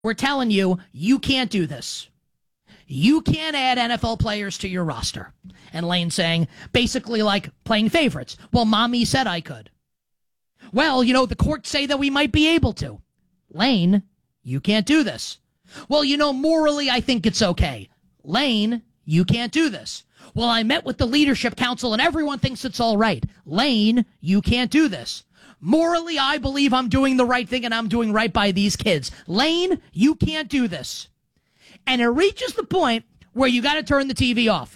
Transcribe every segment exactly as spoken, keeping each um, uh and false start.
We're telling you, you can't do this. You can't add N F L players to your roster. And Lane saying, basically like playing favorites. Well, mommy said I could. Well, you know, the courts say that we might be able to. Lane, you can't do this. Well, you know, morally, I think it's okay. Lane, you can't do this. Well, I met with the leadership council and everyone thinks it's all right. Lane, you can't do this. Morally, I believe I'm doing the right thing and I'm doing right by these kids. Lane, you can't do this. And it reaches the point where you got to turn the T V off.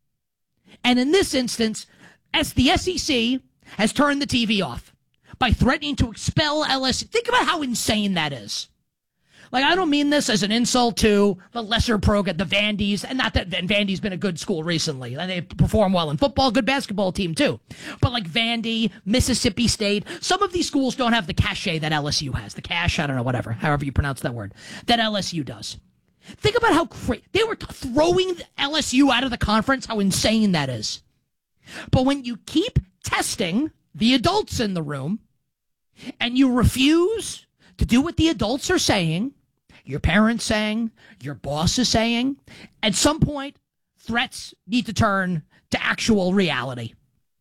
And in this instance, as the S E C has turned the T V off by threatening to expel L S U. Think about how insane that is. Like, I don't mean this as an insult to the lesser program, the Vandy's, and not that and Vandy's been a good school recently. And they perform well in football, good basketball team too. But like Vandy, Mississippi State, some of these schools don't have the cachet that L S U has. The cash, I don't know, whatever, however you pronounce that word, that L S U does. Think about how crazy, they were throwing L S U out of the conference, how insane that is. But when you keep testing the adults in the room and you refuse to do what the adults are saying, your parents saying, your boss is saying, at some point, threats need to turn to actual reality.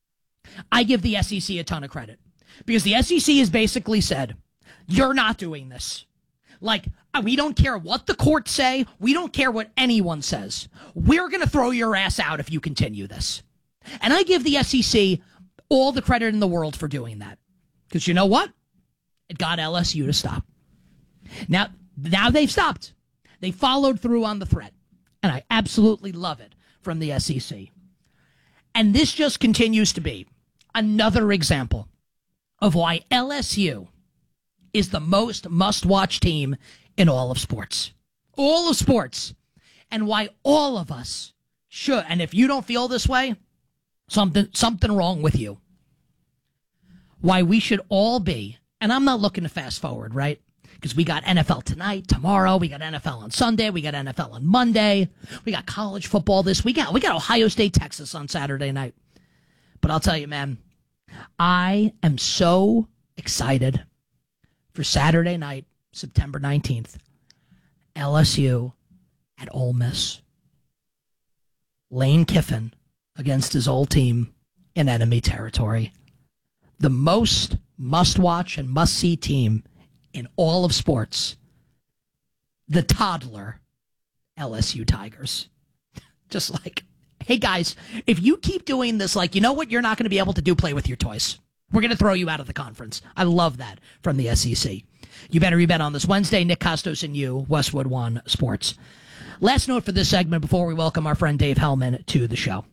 I give the S E C a ton of credit because the S E C has basically said, you're not doing this. Like, we don't care what the courts say. We don't care what anyone says. We're going to throw your ass out if you continue this. And I give the S E C all the credit in the world for doing that. Because you know what? It got L S U to stop. Now, now they've stopped. They followed through on the threat. And I absolutely love it from the S E C. And this just continues to be another example of why L S U is the most must-watch team in all of sports. All of sports. And why all of us should. And if you don't feel this way, something something wrong with you. Why we should all be, and I'm not looking to fast forward, right? Because we got N F L tonight, tomorrow, we got N F L on Sunday, we got N F L on Monday, we got college football this week, we got Ohio State, Texas on Saturday night. But I'll tell you, man, I am so excited for Saturday night, September nineteenth, L S U at Ole Miss. Lane Kiffin against his old team in enemy territory. The most must-watch and must-see team in all of sports. The toddler L S U Tigers. Just like, hey guys, if you keep doing this, like, you know what you're not going to be able to do? Play with your toys. We're going to throw you out of the conference. I love that from the S E C. You better be bet on this Wednesday. Nick Costos and you, Westwood One Sports. Last note for this segment before we welcome our friend Dave Hellman to the show.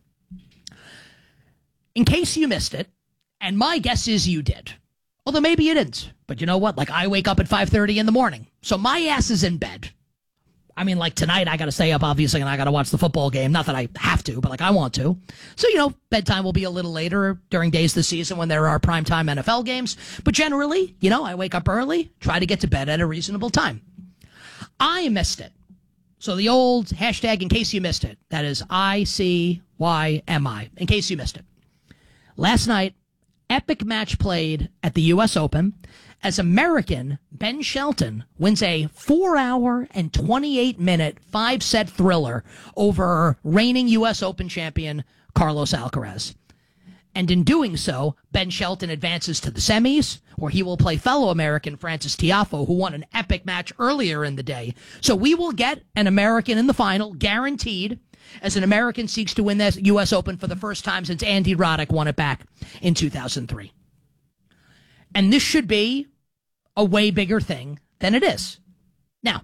In case you missed it, and my guess is you did, although maybe you didn't, but you know what? Like, I wake up at five thirty in the morning, so my ass is in bed. I mean, like, tonight I got to stay up, obviously, and I got to watch the football game. Not that I have to, but, like, I want to. So, you know, bedtime will be a little later during days this season when there are primetime N F L games. But generally, you know, I wake up early, try to get to bed at a reasonable time. I missed it. So the old hashtag, in case you missed it, that is I C Y M I, in case you missed it. Last night, epic match played at the U S Open as American Ben Shelton wins a four hour and twenty-eight minute five-set thriller over reigning U S Open champion Carlos Alcaraz. And in doing so, Ben Shelton advances to the semis, where he will play fellow American Francis Tiafoe, who won an epic match earlier in the day. So we will get an American in the final, guaranteed, as an American seeks to win the U S Open for the first time since Andy Roddick won it back in two thousand three. And this should be a way bigger thing than it is. Now,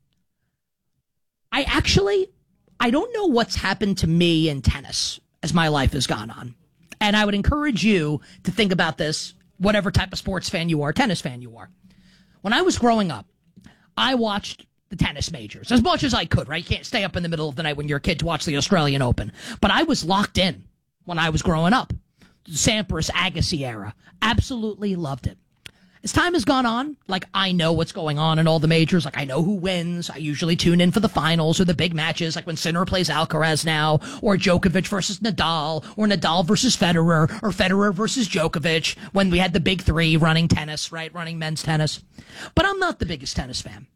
I actually, I don't know what's happened to me in tennis as my life has gone on. And I would encourage you to think about this, whatever type of sports fan you are, tennis fan you are. When I was growing up, I watched the tennis majors as much as I could, right? You can't stay up in the middle of the night when you're a kid to watch the Australian Open. But I was locked in when I was growing up. Sampras, Agassi era. Absolutely loved it. As time has gone on, like, I know what's going on in all the majors. Like, I know who wins. I usually tune in for the finals or the big matches, like when Sinner plays Alcaraz now, or Djokovic versus Nadal, or Nadal versus Federer, or Federer versus Djokovic, when we had the big three running tennis, right? Running men's tennis. But I'm not the biggest tennis fan.